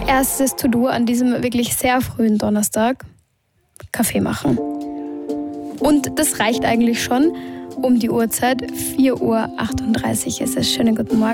erstes To-Do an diesem wirklich sehr frühen Donnerstag: Kaffee machen. Und das reicht eigentlich schon. Um die Uhrzeit, 4:38 Uhr ist es. Schönen guten Morgen.